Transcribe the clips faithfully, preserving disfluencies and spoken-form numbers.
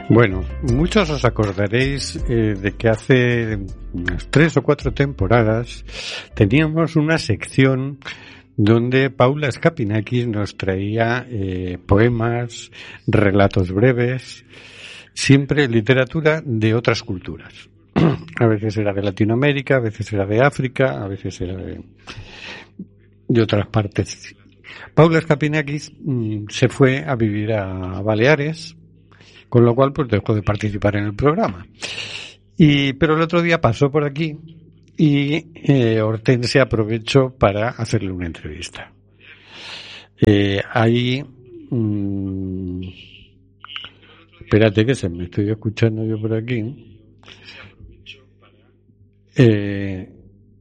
Bueno, muchos os acordaréis eh, de que hace unas tres o cuatro temporadas teníamos una sección donde Paula Scapinakis nos traía eh, poemas, relatos breves, siempre literatura de otras culturas. A veces era de Latinoamérica, a veces era de África, a veces era de, de otras partes. Paula Scapinakis mmm, se fue a vivir a Baleares, con lo cual pues dejó de participar en el programa. Y pero el otro día pasó por aquí y eh, Hortensia aprovechó para hacerle una entrevista. Eh, ahí, mmm, espérate que se me estoy escuchando yo por aquí. Eh,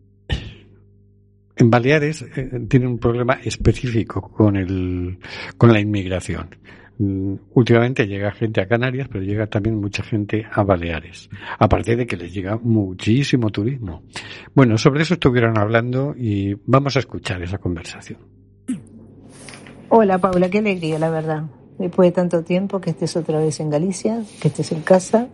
en Baleares eh, tiene un problema específico con el con la inmigración. Últimamente llega gente a Canarias, pero llega también mucha gente a Baleares, aparte de que les llega muchísimo turismo. Bueno, sobre eso estuvieron hablando y vamos a escuchar esa conversación. Hola Paula, qué alegría la verdad, después de tanto tiempo que estés otra vez en Galicia, que estés en casa.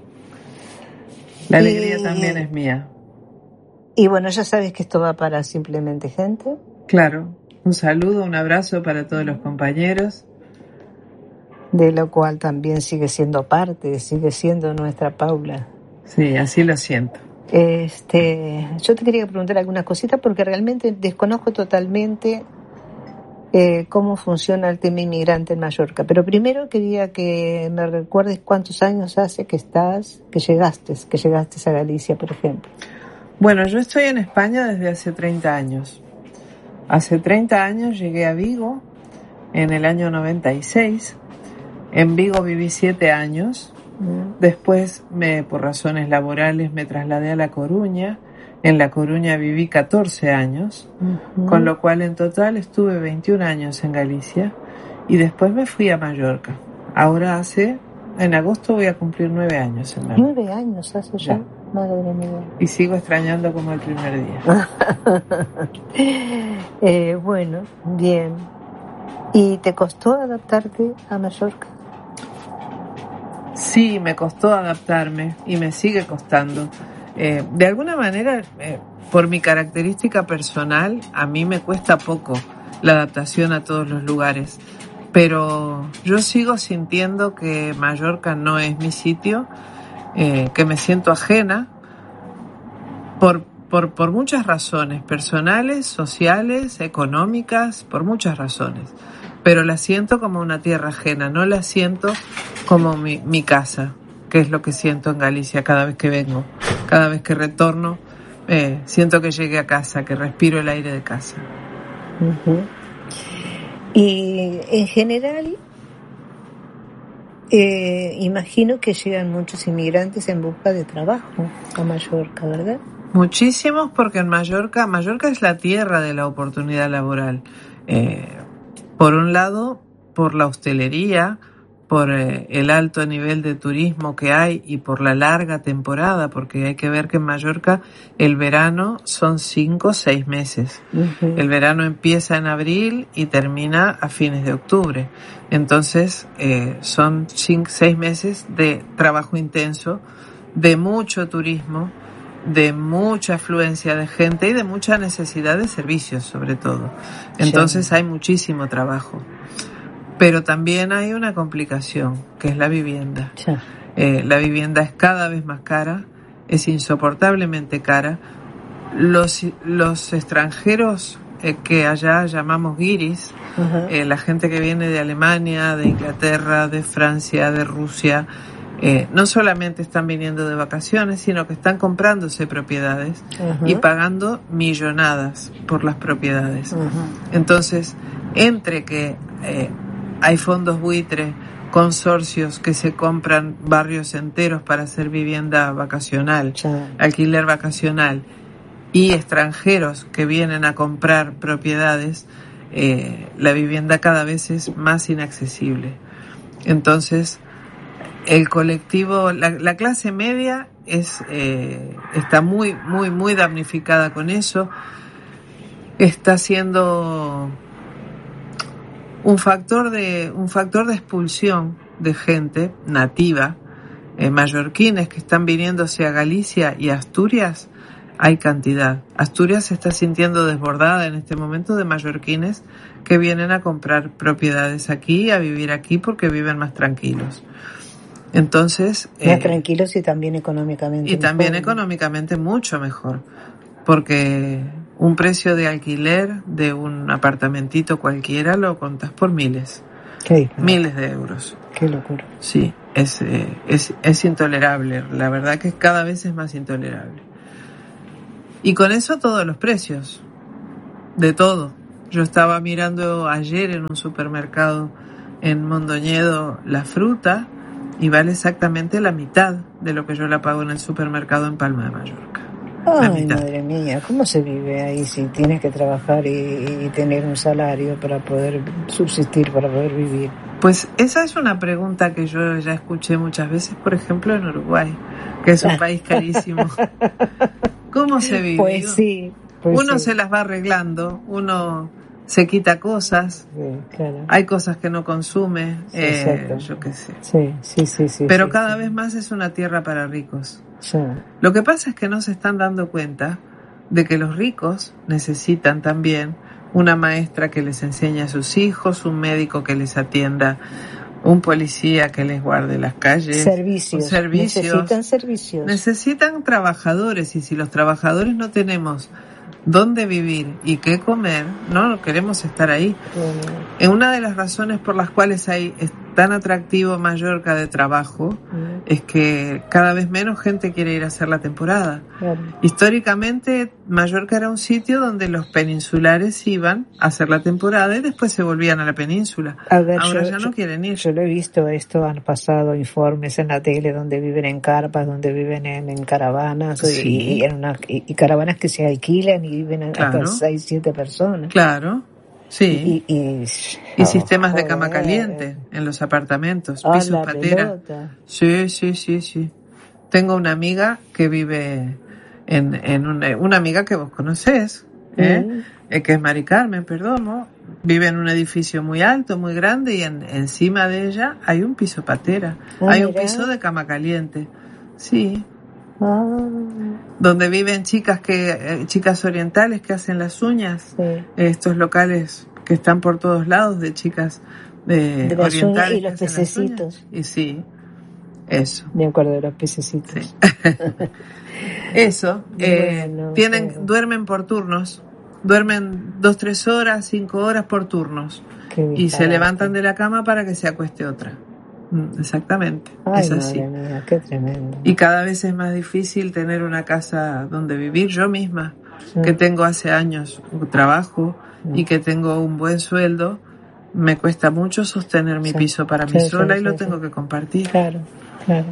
La alegría y, también es mía. Y bueno, ya sabes que esto va para Simplemente Gente. Claro, un saludo, un abrazo para todos los compañeros. De lo cual también sigue siendo parte, sigue siendo nuestra Paula. Sí, así lo siento. Este, yo te quería preguntar algunas cositas porque realmente desconozco totalmente eh, cómo funciona el tema inmigrante en Mallorca. Pero primero quería que me recuerdes cuántos años hace que estás, que llegaste, que llegaste a Galicia, por ejemplo. Bueno, yo estoy en España desde hace treinta años. Hace treinta años llegué a Vigo en el año noventa y seis. En Vigo viví siete años, después me, por razones laborales me trasladé a La Coruña, en La Coruña viví catorce años, uh-huh. Con lo cual en total estuve veintiún años en Galicia y después me fui a Mallorca. Ahora hace, en agosto voy a cumplir nueve años en Mallorca. ¿Nueve años hace ya? ya. Madre mía. Y sigo extrañando como el primer día. eh, bueno, bien. ¿Y te costó adaptarte a Mallorca? Sí, me costó adaptarme y me sigue costando. Eh, de alguna manera, eh, por mi característica personal, a mí me cuesta poco la adaptación a todos los lugares. Pero yo sigo sintiendo que Mallorca no es mi sitio, eh, que me siento ajena por, por, por muchas razones, personales, sociales, económicas, por muchas razones. Pero la siento como una tierra ajena, no la siento como mi, mi casa, que es lo que siento en Galicia cada vez que vengo. Cada vez que retorno, eh, siento que llegué a casa, que respiro el aire de casa. Uh-huh. Y en general, eh, imagino que llegan muchos inmigrantes en busca de trabajo a Mallorca, ¿verdad? Muchísimos, porque en Mallorca, Mallorca es la tierra de la oportunidad laboral. Eh, Por un lado, por la hostelería, por eh, el alto nivel de turismo que hay y por la larga temporada, porque hay que ver que en Mallorca el verano son cinco o seis meses. Uh-huh. El verano empieza en abril y termina a fines de octubre. Entonces, eh, son cinco, seis meses de trabajo intenso, de mucho turismo, de mucha afluencia de gente y de mucha necesidad de servicios, sobre todo. Entonces sí. Hay muchísimo trabajo. Pero también hay una complicación, que es la vivienda. Sí. Eh, la vivienda es cada vez más cara, es insoportablemente cara. Los, los extranjeros eh, que allá llamamos guiris, uh-huh. eh, la gente que viene de Alemania, de Inglaterra, de Francia, de Rusia, Eh, no solamente están viniendo de vacaciones, sino que están comprándose propiedades uh-huh. y pagando millonadas por las propiedades. Uh-huh. Entonces, entre que eh, hay fondos buitre, consorcios que se compran barrios enteros para hacer vivienda vacacional, sí. alquiler vacacional, y extranjeros que vienen a comprar propiedades, eh, la vivienda cada vez es más inaccesible. Entonces, el colectivo, la, la clase media es eh, está muy, muy, muy damnificada con eso. Está siendo un factor de un factor de expulsión de gente nativa eh, mallorquines que están viniéndose a Galicia y Asturias, hay cantidad. Asturias se está sintiendo desbordada en este momento de mallorquines que vienen a comprar propiedades aquí, a vivir aquí porque viven más tranquilos. Entonces, más eh, tranquilos y también económicamente. Y también mejor. económicamente mucho mejor, porque un precio de alquiler de un apartamentito cualquiera lo contás por miles, Qué miles de euros. Qué locura. Sí, es, eh, es, es intolerable. La verdad que cada vez es más intolerable. Y con eso todos los precios, de todo. Yo estaba mirando ayer en un supermercado en Mondoñedo la fruta y vale exactamente la mitad de lo que yo la pago en el supermercado en Palma de Mallorca. Ay, madre mía, ¿cómo se vive ahí si tienes que trabajar y, y tener un salario para poder subsistir, para poder vivir? Pues esa es una pregunta que yo ya escuché muchas veces, por ejemplo, en Uruguay, que es un país carísimo. ¿Cómo se vive? Pues sí. Pues uno sí. se las va arreglando, uno se quita cosas, sí, claro. Hay cosas que no consume, sí, eh, yo qué sé. Sí, sí, sí, sí. Pero sí, cada sí. vez más es una tierra para ricos. Sí. Lo que pasa es que no se están dando cuenta de que los ricos necesitan también una maestra que les enseñe a sus hijos, un médico que les atienda, un policía que les guarde las calles. Servicios. servicios. Necesitan servicios. Necesitan trabajadores, y si los trabajadores no tenemos dónde vivir y qué comer, no queremos estar ahí. Bueno. En una de las razones por las cuales hay es tan atractivo Mallorca de trabajo Mm. es que cada vez menos gente quiere ir a hacer la temporada. Claro. Históricamente Mallorca era un sitio donde los peninsulares iban a hacer la temporada y después se volvían a la península. A ver, Ahora yo, ya yo, no quieren ir. Yo lo he visto esto, han pasado informes en la tele donde viven en carpas, donde viven en, en caravanas Sí. y, y, en una, y, y caravanas que se alquilan y viven Claro. hasta seis, siete personas. Claro, sí. Y, y, y, Y oh, sistemas de joder. cama caliente en los apartamentos, A pisos la patera. pelota. Sí, sí, sí, sí. Tengo una amiga que vive en, en una, una amiga que vos conocés, ¿eh? Mm. Eh, que es Mari Carmen Perdomo. Vive en un edificio muy alto, muy grande, y en, encima de ella hay un piso patera. Ah, hay un mira. piso de cama caliente. Sí. Ah, Donde viven chicas que eh, chicas orientales que hacen las uñas. sí. Estos locales que están por todos lados de chicas de, De las orientales uñas y que los hacen las pececitos. uñas. Y sí, eso. De acuerdo, de los pececitos. Sí. Eso. Eh, Bueno, tienen, pero- duermen por turnos. Duermen dos, tres horas, cinco horas por turnos. Qué Y se disparate. levantan de la cama para que se acueste otra. Mm, Exactamente. Ay, es así. madre mía, qué tremendo. Y cada vez es más difícil tener una casa donde vivir. Yo misma, Sí. que tengo hace años un trabajo Mm. y que tengo un buen sueldo, me cuesta mucho sostener mi Sí. piso para Sí, mí sí, sola y sí, lo sí. tengo que compartir. Claro, claro.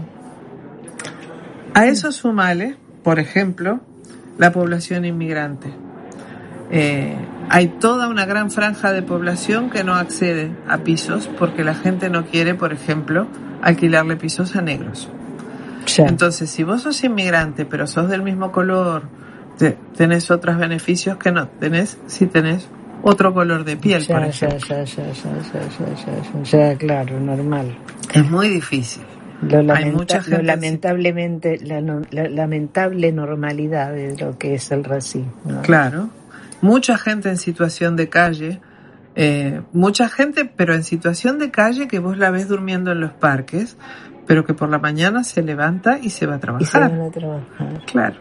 A eso sumale, por ejemplo, la población inmigrante. Eh, hay toda una gran franja de población que no accede a pisos porque la gente no quiere, por ejemplo, alquilarle pisos a negros. Ya. Entonces, si vos sos inmigrante, pero sos del mismo color, te, tenés otros beneficios que no tenés si tenés otro color de piel, ya, por ya, ejemplo. ya, ya, ya, ya, ya, ya, ya, claro, normal. Es muy difícil. Lo, Hay lamenta- mucha lo gente lamentablemente, la, no- la lamentable normalidad de lo que es el racismo, ¿no? Claro. Mucha gente en situación de calle, eh, mucha gente, pero en situación de calle que vos la ves durmiendo en los parques, pero que por la mañana se levanta y se va a Y se trabajar. van a trabajar. Claro.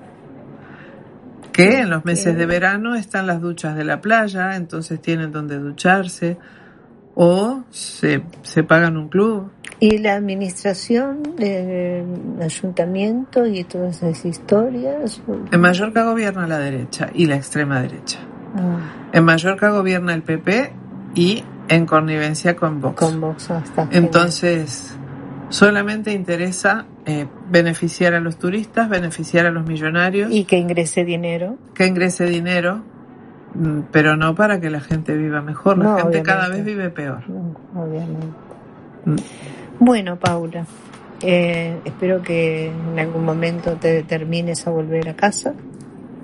Que en los meses de verano están las duchas de la playa, entonces tienen donde ducharse, o se, se pagan un club. Y la administración, el ayuntamiento y todas esas historias. En Mallorca gobierna la derecha y la extrema derecha. Ah, En Mallorca gobierna el P P y en connivencia con Vox. con Vox hasta. Entonces, solamente interesa eh, beneficiar a los turistas, beneficiar a los millonarios, Y que ingrese dinero. que ingrese dinero, mm, pero no para que la gente viva mejor. La No, gente obviamente. cada vez vive peor. No, obviamente. Mm. Bueno, Paula, eh, espero que en algún momento te determines a volver a casa.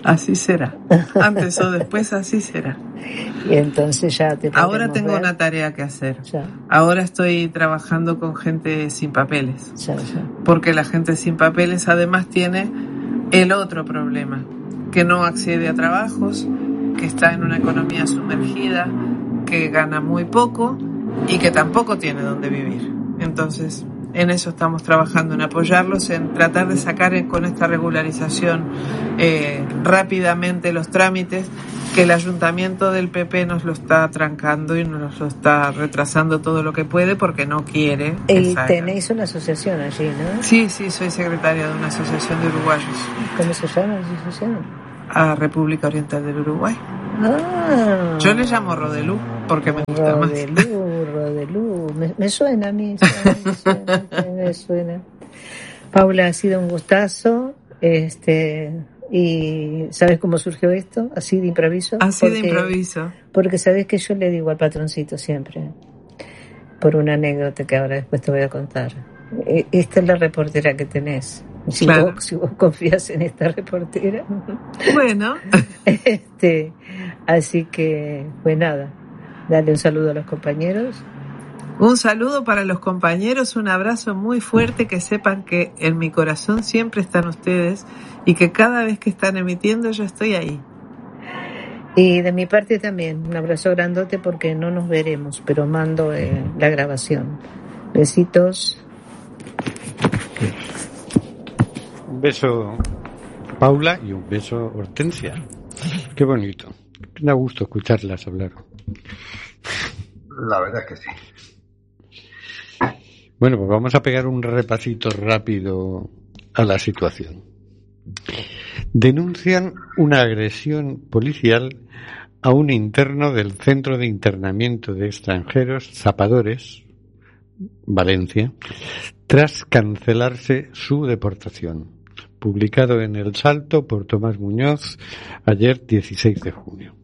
Así será. Antes o después así será. Y entonces ya te Ahora tengo ver. una tarea que hacer. Ya. Ahora estoy trabajando con gente sin papeles. Ya, ya. Porque la gente sin papeles además tiene el otro problema, que no accede a trabajos, que está en una economía sumergida, que gana muy poco y que tampoco tiene dónde vivir. Entonces, en eso estamos trabajando, en apoyarlos, en tratar de sacar con esta regularización eh, rápidamente los trámites, que el ayuntamiento del P P nos lo está trancando y nos lo está retrasando todo lo que puede porque no quiere. Y tenéis una asociación allí, ¿no? Sí, sí, soy secretaria de una asociación de uruguayos. ¿Cómo se llama la asociación? A República Oriental del Uruguay. Ah, Yo le llamo Rodelú porque me gusta más. Rodelú, Rodelú. Me, me suena a mí, me suena, me suena. Paula, ha sido un gustazo. Este, y ¿sabes cómo surgió esto? Así de improviso. Así porque, de improviso. Porque sabes que yo le digo al patroncito siempre, por una anécdota que ahora después te voy a contar. Esta es la reportera que tenés. Si, claro. vos, si vos confías en esta reportera. Bueno. este, así que, pues nada, dale un saludo a los compañeros. Un saludo para los compañeros, un abrazo muy fuerte, que sepan que en mi corazón siempre están ustedes y que cada vez que están emitiendo yo estoy ahí. Y de mi parte también, un abrazo grandote porque no nos veremos, pero mando eh, la grabación. Besitos. Un beso, Paula, y un beso, Hortensia. Qué bonito. Me da gusto escucharlas hablar. La verdad es que sí. Bueno, pues vamos a pegar un repasito rápido a la situación. Denuncian una agresión policial a un interno del Centro de Internamiento de Extranjeros Zapadores, Valencia, tras cancelarse su deportación. Publicado en El Salto por Tomás Muñoz ayer dieciséis de junio.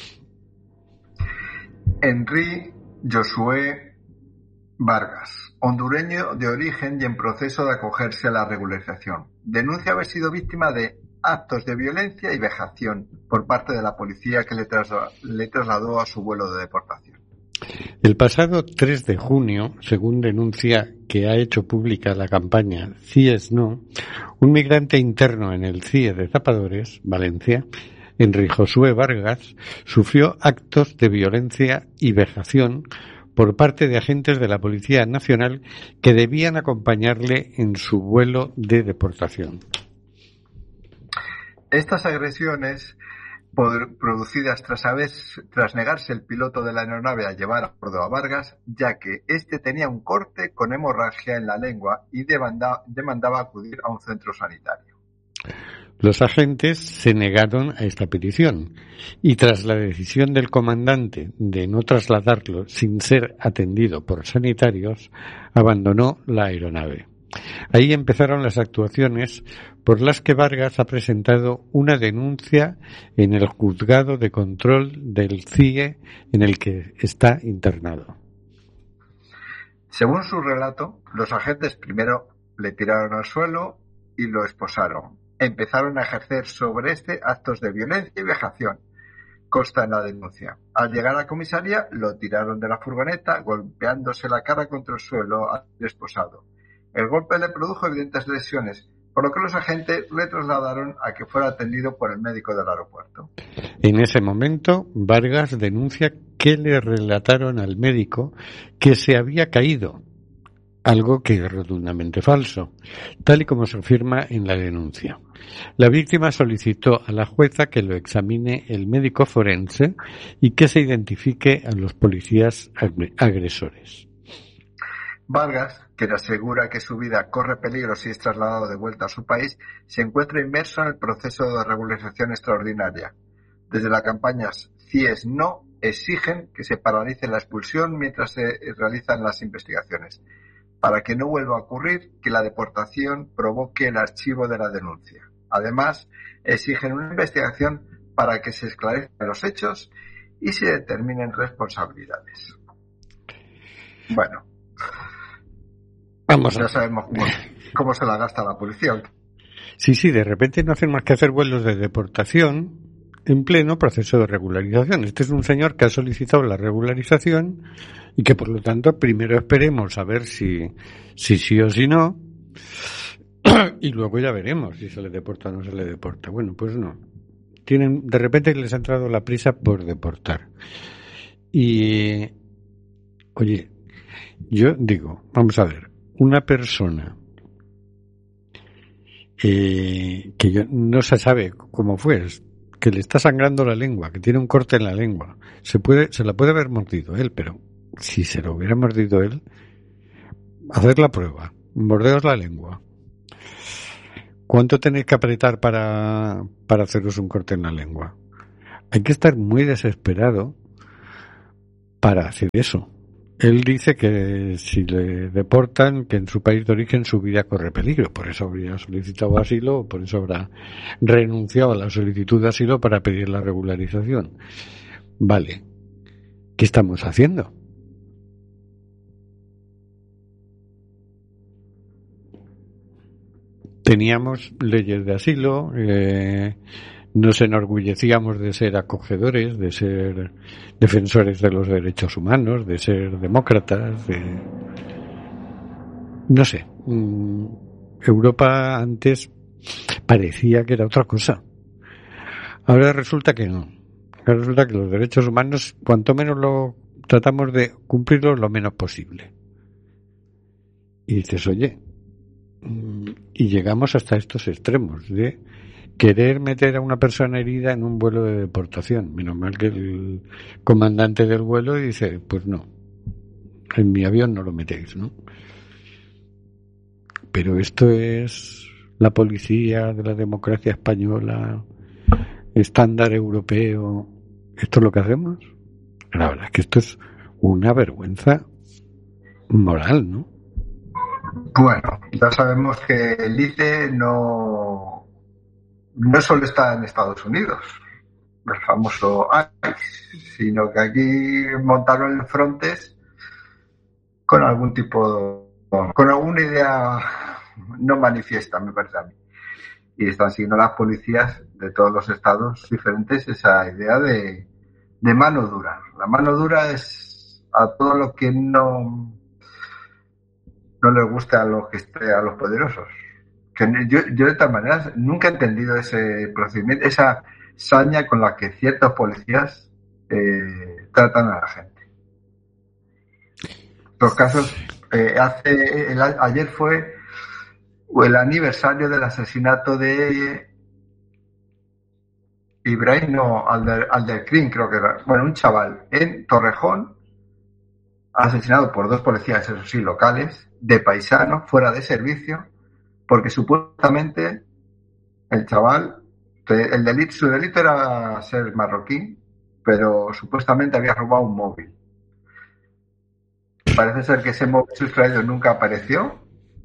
Henry Josué Vargas, hondureño de origen y en proceso de acogerse a la regularización, denuncia haber sido víctima de actos de violencia y vejación por parte de la policía que le, trasla- le trasladó a su vuelo de deportación. El pasado tres de junio, según denuncia que ha hecho pública la campaña C I E S No, un migrante interno en el C I E de Zapadores, Valencia, Henry Josué Vargas, sufrió actos de violencia y vejación por parte de agentes de la Policía Nacional que debían acompañarle en su vuelo de deportación. Estas agresiones, producidas tras, haber, tras negarse el piloto de la aeronave a llevar a bordo a Vargas, ya que éste tenía un corte con hemorragia en la lengua y demanda, demandaba acudir a un centro sanitario. Los agentes se negaron a esta petición y tras la decisión del comandante de no trasladarlo sin ser atendido por sanitarios, abandonó la aeronave. Ahí empezaron las actuaciones por las que Vargas ha presentado una denuncia en el juzgado de control del C I E en el que está internado. Según su relato, los agentes primero le tiraron al suelo y lo esposaron. Empezaron a ejercer sobre este actos de violencia y vejación. Consta en la denuncia. Al llegar a la comisaría, lo tiraron de la furgoneta, golpeándose la cara contra el suelo al esposado. El golpe le produjo evidentes lesiones, por lo que los agentes le trasladaron a que fuera atendido por el médico del aeropuerto. En ese momento, Vargas denuncia que le relataron al médico que se había caído, algo que es rotundamente falso, tal y como se afirma en la denuncia. La víctima solicitó a la jueza que lo examine el médico forense y que se identifique a los policías agresores. Vargas, quien asegura que su vida corre peligro si es trasladado de vuelta a su país, se encuentra inmerso en el proceso de regularización extraordinaria. Desde la campaña C I E S No exigen que se paralice la expulsión mientras se realizan las investigaciones, para que no vuelva a ocurrir que la deportación provoque el archivo de la denuncia. Además, exigen una investigación para que se esclarezcan los hechos y se determinen responsabilidades. Bueno, Vamos a... ya sabemos cómo, cómo se la gasta la policía. Sí, sí, de repente no hacen más que hacer vuelos de deportación en pleno proceso de regularización. Este es un señor que ha solicitado la regularización y que, por lo tanto, primero esperemos a ver si, si sí o si no, y luego ya veremos si se le deporta o no se le deporta. Bueno, pues no. Tienen, de repente les ha entrado la prisa por deportar. Y, oye, yo digo, vamos a ver, una persona eh, que yo, no se sabe cómo fue, que le está sangrando la lengua, que tiene un corte en la lengua, se puede, se la puede haber mordido él, pero si se lo hubiera mordido él, hacer la prueba, mordeos la lengua. ¿Cuánto tenéis que apretar para, para haceros un corte en la lengua? Hay que estar muy desesperado para hacer eso. Él dice que si le deportan, que en su país de origen su vida corre peligro. Por eso habría solicitado asilo, por eso habrá renunciado a la solicitud de asilo para pedir la regularización. Vale. ¿Qué estamos haciendo? Teníamos leyes de asilo, eh, nos enorgullecíamos de ser acogedores, de ser defensores de los derechos humanos, de ser demócratas, de... no sé. Europa antes parecía que era otra cosa. Ahora resulta que no. Ahora resulta que los derechos humanos, cuanto menos lo tratamos de cumplirlos, lo menos posible. Y dices, oye, y llegamos hasta estos extremos de querer meter a una persona herida en un vuelo de deportación. Menos mal que el comandante del vuelo dice, pues no, en mi avión no lo metéis, ¿no? Pero esto es la policía de la democracia española, estándar europeo. ¿Esto es lo que hacemos? La verdad es que esto es una vergüenza moral, ¿no? Bueno, ya sabemos que el I C E no, no solo está en Estados Unidos, el famoso I C E, sino que aquí montaron el Frontex con algún tipo, con alguna idea no manifiesta, me parece a mí. Y están siguiendo las policías de todos los estados diferentes esa idea de, de mano dura. La mano dura es a todo lo que no... no les gusta a los que esté, a los poderosos. Que yo, yo de tal manera nunca he entendido ese procedimiento, esa saña con la que ciertos policías eh, tratan a la gente. Los casos, eh, hace el, ayer fue el aniversario del asesinato de Ibrahim no, Alder, Aldercrin, creo que era, bueno, un chaval en Torrejón, asesinado por dos policías, eso sí, locales, de paisano, fuera de servicio, porque supuestamente el chaval, el delito, su delito era ser marroquí, pero supuestamente había robado un móvil. Parece ser que ese móvil sustraído nunca apareció,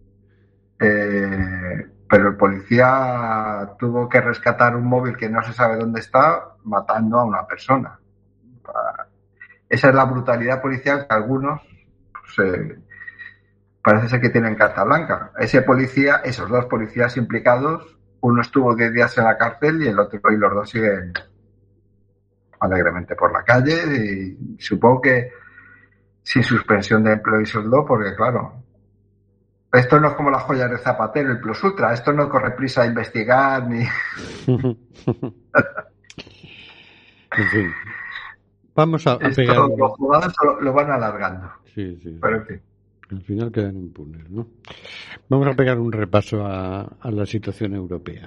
eh, pero el policía tuvo que rescatar un móvil que no se sabe dónde está, matando a una persona. Esa es la brutalidad policial que algunos pues, eh, parece ser que tienen carta blanca. Ese policía, esos dos policías implicados, uno estuvo diez días en la cárcel y el otro, y los dos siguen alegremente por la calle, y supongo que sin suspensión de empleo y sueldo, porque claro, esto no es como las joyas de Zapatero, el plus ultra, esto no corre prisa a investigar ni... En fin. Vamos a, a Esto, pegar... los jugadores lo, lo van alargando. Sí, sí. Pero en fin. Al final quedan impunes, ¿no? Vamos a pegar un repaso a, a la situación europea.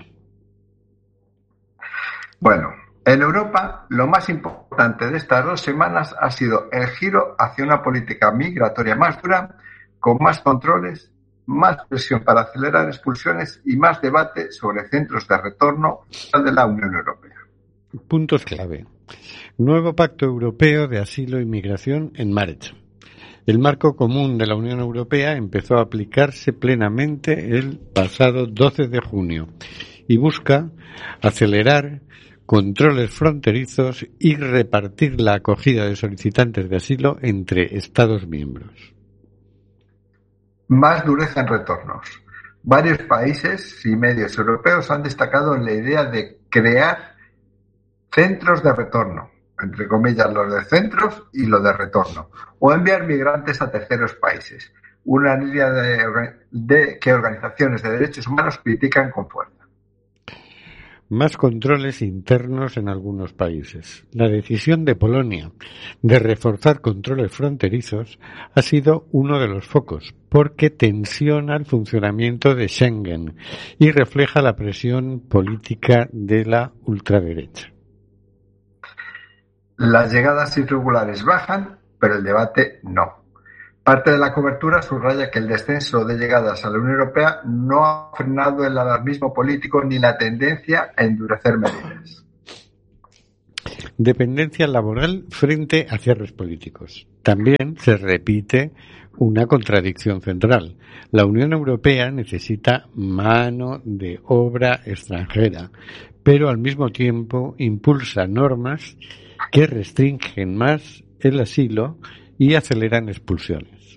Bueno, en Europa lo más importante de estas dos semanas ha sido el giro hacia una política migratoria más dura, con más controles, más presión para acelerar expulsiones y más debate sobre centros de retorno de la Unión Europea. Puntos clave. Nuevo Pacto Europeo de Asilo y Migración en marcha. El marco común de la Unión Europea empezó a aplicarse plenamente el pasado doce de junio y busca acelerar controles fronterizos y repartir la acogida de solicitantes de asilo entre Estados miembros. Más dureza en retornos. Varios países y medios europeos han destacado la idea de crear centros de retorno, entre comillas los de centros y los de retorno, o enviar migrantes a terceros países, una línea de, de que organizaciones de derechos humanos critican con fuerza. Más controles internos en algunos países. La decisión de Polonia de reforzar controles fronterizos ha sido uno de los focos, porque tensiona el funcionamiento de Schengen y refleja la presión política de la ultraderecha. Las llegadas irregulares bajan, pero el debate no. Parte de la cobertura subraya que el descenso de llegadas a la Unión Europea no ha frenado el alarmismo político ni la tendencia a endurecer medidas. Dependencia laboral frente a cierres políticos. También se repite una contradicción central. La Unión Europea necesita mano de obra extranjera, pero al mismo tiempo impulsa normas que restringen más el asilo y aceleran expulsiones.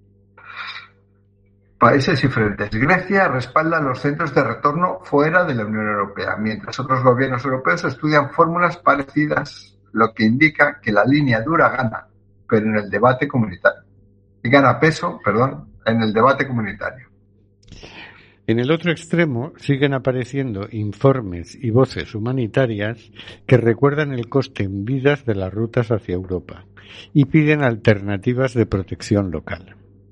Países y frentes. Grecia respalda los centros de retorno fuera de la Unión Europea, mientras otros gobiernos europeos estudian fórmulas parecidas, lo que indica que la línea dura gana, pero en el debate comunitario. Gana peso, perdón, en el debate comunitario. En el otro extremo siguen apareciendo informes y voces humanitarias que recuerdan el coste en vidas de las rutas hacia Europa y piden alternativas de protección local.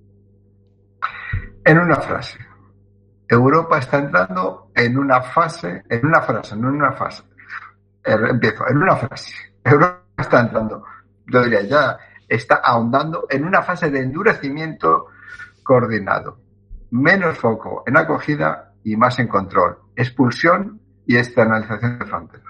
En una frase, Europa está entrando en una fase, en una frase, no en una fase. Eh, empiezo, en una frase. Europa está entrando, yo diría ya, está ahondando en una fase de endurecimiento coordinado. Menos foco en acogida y más en control, expulsión y externalización de fronteras.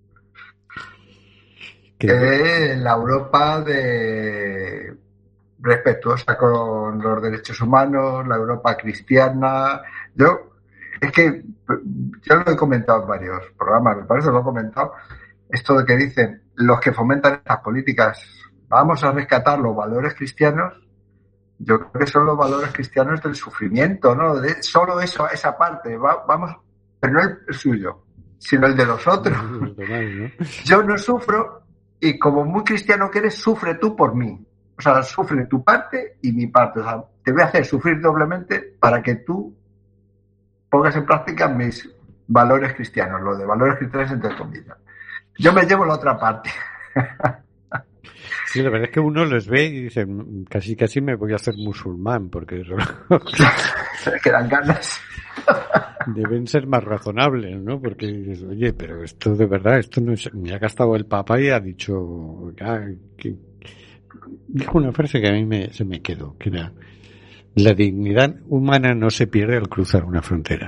Eh, la Europa de respetuosa con los derechos humanos, la Europa cristiana. Yo, es que yo lo he comentado en varios programas, me parece que lo he comentado, esto de que dicen los que fomentan estas políticas, vamos a rescatar los valores cristianos. Yo creo que son los valores cristianos del sufrimiento, ¿no? De solo eso, esa parte, va, vamos, pero no el suyo, sino el de los otros. Yo no sufro y como muy cristiano que eres, sufre tú por mí. O sea, sufre tu parte y mi parte. O sea, te voy a hacer sufrir doblemente para que tú pongas en práctica mis valores cristianos, lo de valores cristianos entre comillas. Yo me llevo la otra parte. Sí, la verdad es que uno les ve y dice, casi casi me voy a hacer musulmán, porque se le quedan ganas. Deben ser más razonables, ¿no? Porque dices, oye, pero esto de verdad, esto no es... Me ha gastado el Papa y ha dicho... Ah, que... Dijo una frase que a mí me, se me quedó, que era: la dignidad humana no se pierde al cruzar una frontera.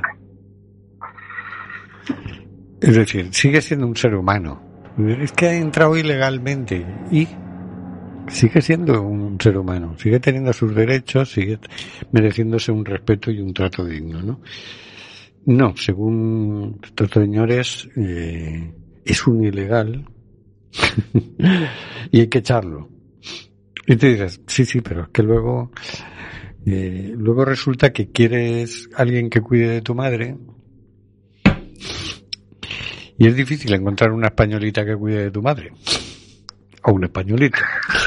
Es decir, sigue siendo un ser humano. Es que ha entrado ilegalmente y sigue siendo un ser humano, sigue teniendo sus derechos, sigue mereciéndose un respeto y un trato digno, ¿no? No, según estos señores, eh, es un ilegal y hay que echarlo. Y te dices, sí, sí, pero es que luego, eh, luego resulta que quieres alguien que cuide de tu madre y es difícil encontrar una españolita que cuide de tu madre. O un españolito.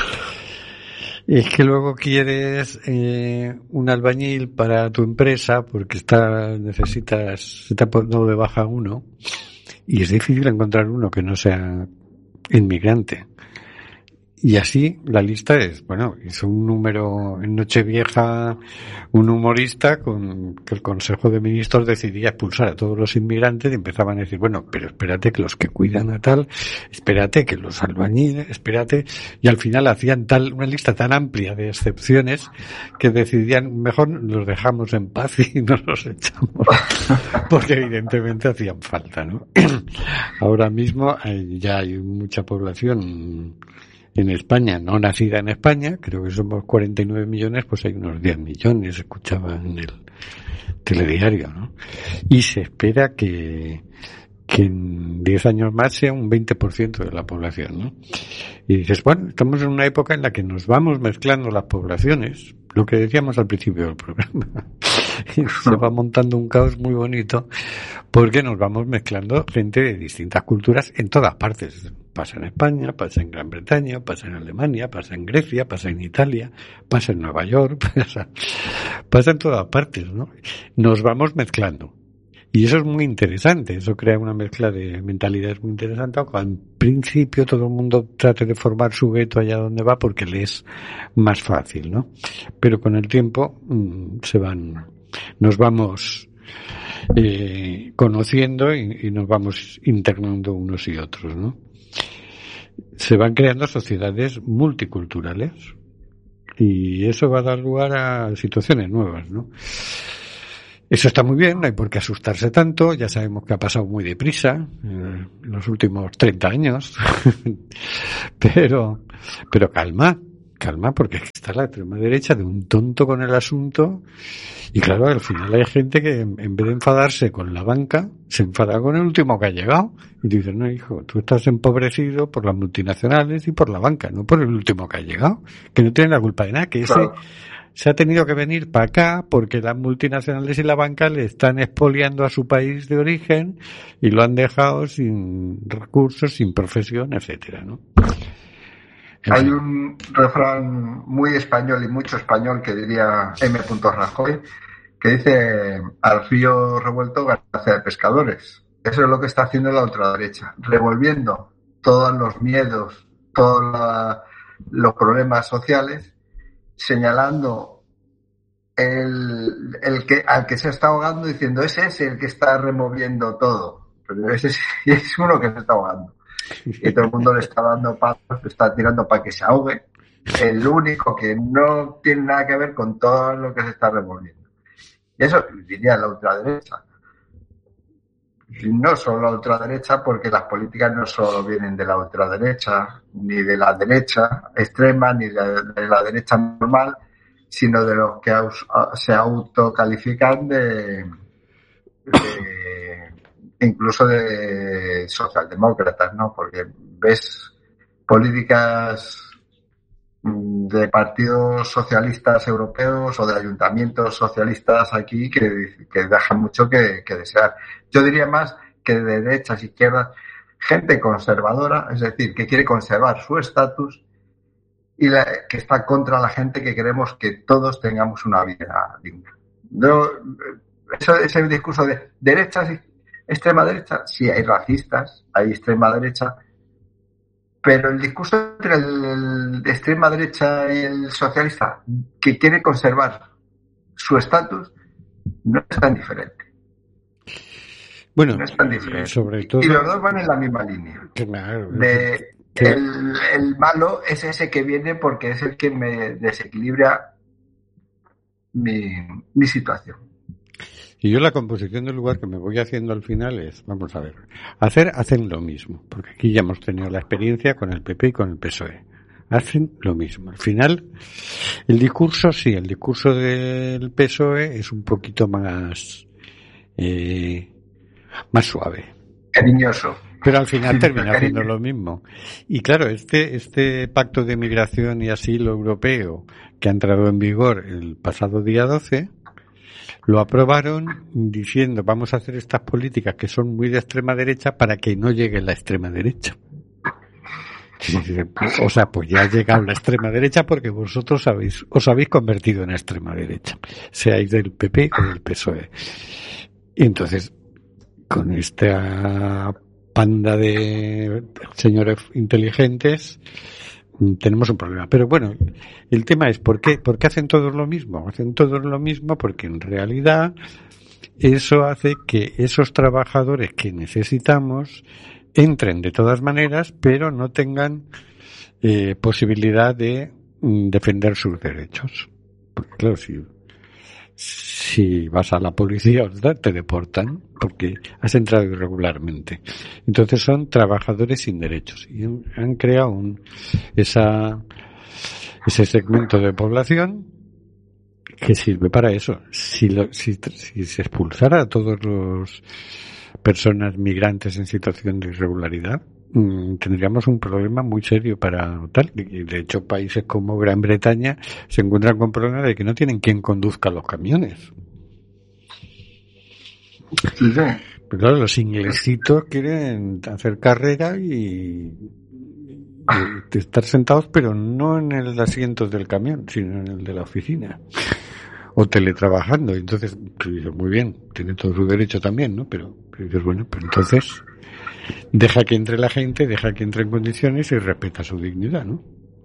Y es que luego quieres eh, un albañil para tu empresa porque está necesitas, se te ha dado de baja uno y es difícil encontrar uno que no sea inmigrante. Y así la lista es, bueno, hizo un número en Nochevieja un humorista con que el Consejo de Ministros decidía expulsar a todos los inmigrantes y empezaban a decir, bueno, pero espérate que los que cuidan a tal, espérate que los albañiles, espérate, y al final hacían tal una lista tan amplia de excepciones que decidían, mejor los dejamos en paz y no los echamos, porque evidentemente hacían falta, ¿no? Ahora mismo hay, ya hay mucha población en España, no nacida en España, creo que somos cuarenta y nueve millones, pues hay unos diez millones, escuchaba en el telediario, ¿no? Y se espera que, que en diez años más sea un veinte por ciento de la población, ¿no? Y dices, bueno, estamos en una época en la que nos vamos mezclando las poblaciones, lo que decíamos al principio del programa. y se va montando un caos muy bonito porque nos vamos mezclando gente de distintas culturas en todas partes. Pasa en España, pasa en Gran Bretaña, pasa en Alemania, pasa en Grecia, pasa en Italia, pasa en Nueva York, pasa, pasa en todas partes, ¿no? Nos vamos mezclando. Y eso es muy interesante, eso crea una mezcla de mentalidades muy interesante, aunque al principio todo el mundo trate de formar su gueto allá donde va porque le es más fácil, ¿no? Pero con el tiempo mmm, se van, nos vamos eh, conociendo y, y nos vamos internando unos y otros, ¿no? Se van creando sociedades multiculturales y eso va a dar lugar a situaciones nuevas, ¿no? Eso está muy bien, no hay por qué asustarse tanto, ya sabemos que ha pasado muy deprisa eh, en los últimos treinta años, pero, pero calma, calma, porque está la extrema derecha de un tonto con el asunto, y claro, al final hay gente que en vez de enfadarse con la banca, se enfada con el último que ha llegado, y dice, no hijo, tú estás empobrecido por las multinacionales y por la banca, no por el último que ha llegado, que no tiene la culpa de nada, que ese... Claro. Se ha tenido que venir para acá porque las multinacionales y la banca le están expoliando a su país de origen y lo han dejado sin recursos, sin profesión, etcétera, ¿no? Hay un refrán muy español y mucho español que diría M. Rajoy, que dice: al río revuelto ganancia de pescadores. Eso es lo que está haciendo la ultraderecha, revolviendo todos los miedos, todos la, los problemas sociales, señalando el, el que al que se está ahogando, diciendo ese es el que está removiendo todo, pero ese es, es uno que se está ahogando y todo el mundo le está dando palos, le está tirando para que se ahogue, el único que no tiene nada que ver con todo lo que se está removiendo. Y eso diría la ultraderecha. Y no solo la ultraderecha, porque las políticas no solo vienen de la ultraderecha, ni de la derecha extrema, ni de, de la derecha normal, sino de los que aus, se autocalifican de, de incluso de socialdemócratas, ¿no? Porque ves políticas de partidos socialistas europeos o de ayuntamientos socialistas aquí que, que dejan mucho que, que desear. Yo diría más que de derechas, izquierdas, gente conservadora, es decir, que quiere conservar su estatus y la, que está contra la gente que queremos que todos tengamos una vida digna. Yo, eso, ese discurso de derechas y extrema derecha, sí hay racistas, hay extrema derecha, pero el discurso entre el de extrema derecha y el socialista que quiere conservar su estatus no es tan diferente. Bueno, no es tan diferente. Sobre todo... Y los dos van en la misma línea. Claro. De, el, el malo es ese que viene porque es el que me desequilibra mi, mi situación. Y yo la composición del lugar que me voy haciendo al final es, vamos a ver, hacer, hacen lo mismo, porque aquí ya hemos tenido la experiencia con el P P y con el P S O E. Hacen lo mismo. Al final, el discurso, sí, el discurso del P S O E es un poquito más, eh, más suave. Cariñoso. Pero al final termina haciendo lo mismo. Y claro, este, este pacto de migración y asilo europeo que ha entrado en vigor el pasado día doce, lo aprobaron diciendo vamos a hacer estas políticas que son muy de extrema derecha para que no llegue la extrema derecha. O sea, pues ya ha llegado la extrema derecha porque vosotros habéis, os habéis convertido en extrema derecha, seáis del P P o del P S O E. Y entonces, con esta panda de señores inteligentes, tenemos un problema. Pero bueno, el tema es ¿por qué? ¿Por qué hacen todos lo mismo? Hacen todos lo mismo porque en realidad eso hace que esos trabajadores que necesitamos entren de todas maneras, pero no tengan eh, posibilidad de mm, defender sus derechos. Porque claro, si, si vas a la policía te deportan porque has entrado irregularmente. Entonces son trabajadores sin derechos y han, han creado un, esa, ese segmento de población que sirve para eso. Si, lo, si, si se expulsara a todos los personas migrantes en situación de irregularidad, mmm, tendríamos un problema muy serio para tal. Y de hecho, países como Gran Bretaña se encuentran con problemas de que no tienen quien conduzca los camiones. Sí, sí. Pero claro, los inglesitos quieren hacer carrera y, y estar sentados, pero no en el asiento del camión, sino en el de la oficina. O teletrabajando. Y entonces, tú dices, muy bien, tiene todo su derecho también, ¿no? Pero, pero dices, bueno, pues entonces deja que entre la gente, deja que entre en condiciones y respeta su dignidad, ¿no?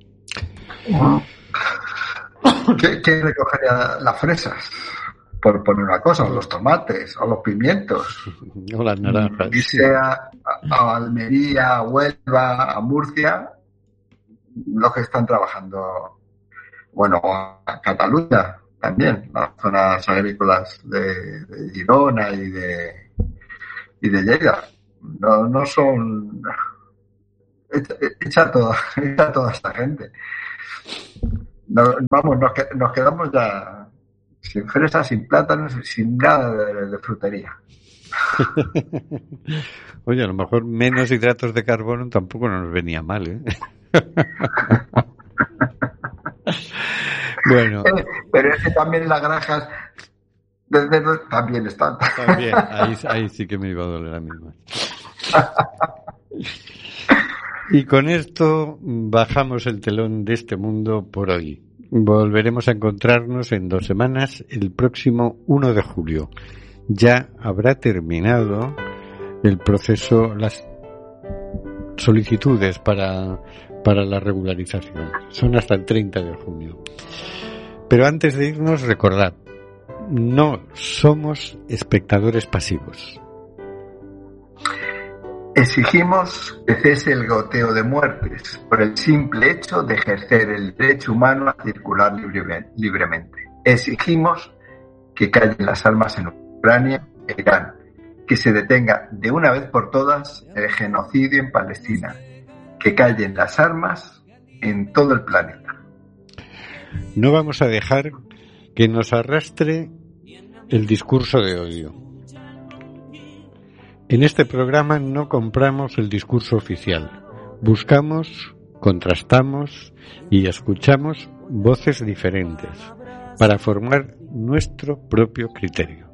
¿Qué, qué recogería las fresas? Por poner una cosa, o los tomates, o los pimientos. O las naranjas. Irse a, a Almería, a Huelva, a Murcia, los que están trabajando, bueno, a Cataluña también, las zonas agrícolas de, de Girona y de y de Lleida. No, no son... Echa, echa, toda, echa toda esta gente. No, vamos, nos, nos quedamos ya sin fresas, sin plátanos, sin nada de, de frutería. Oye, a lo mejor menos hidratos de carbono tampoco nos venía mal, ¿eh? Bueno. Eh, pero es que también las granjas de, de, de, también están. También, ahí, ahí sí que me iba a doler a mí más. Y con esto bajamos el telón de este mundo por hoy. Volveremos a encontrarnos en dos semanas, el próximo uno de julio. Ya habrá terminado el proceso, las solicitudes para, para la regularización. Son hasta el treinta de junio. Pero antes de irnos, recordad, no somos espectadores pasivos. Exigimos que cese el goteo de muertes por el simple hecho de ejercer el derecho humano a circular libre, libremente. Exigimos que callen las armas en Ucrania e Irán, que se detenga de una vez por todas el genocidio en Palestina, que callen las armas en todo el planeta. No vamos a dejar que nos arrastre el discurso de odio. En este programa no compramos el discurso oficial. Buscamos, contrastamos y escuchamos voces diferentes para formar nuestro propio criterio.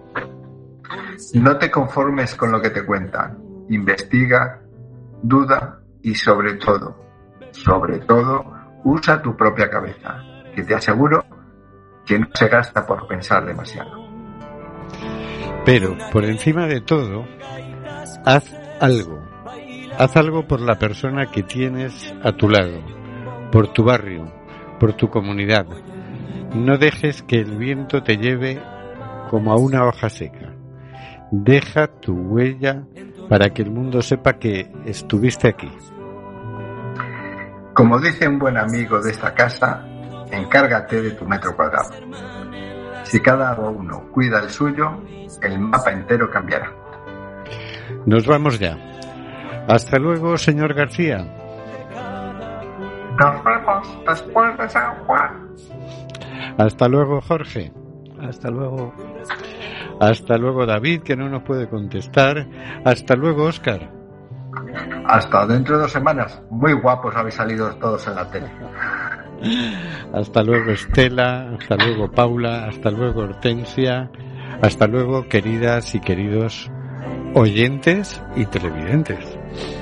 No te conformes con lo que te cuentan. Investiga, duda y sobre todo, sobre todo, usa tu propia cabeza, que te aseguro que no se gasta por pensar demasiado. Pero, por encima de todo, haz algo. Haz algo por la persona que tienes a tu lado, por tu barrio, por tu comunidad. No dejes que el viento te lleve como a una hoja seca. Deja tu huella para que el mundo sepa que estuviste aquí. Como dice un buen amigo de esta casa, encárgate de tu metro cuadrado. Si cada uno cuida el suyo, el mapa entero cambiará. Nos vamos ya. Hasta luego, señor García. Nos vemos después de San Juan. Hasta luego, Jorge. Hasta luego. Hasta luego, David, que no nos puede contestar. Hasta luego, Óscar. Hasta dentro de dos semanas. Muy guapos habéis salido todos en la tele. Hasta luego, Estela. Hasta luego, Paula. Hasta luego, Hortensia. Hasta luego, queridas y queridos oyentes y televidentes.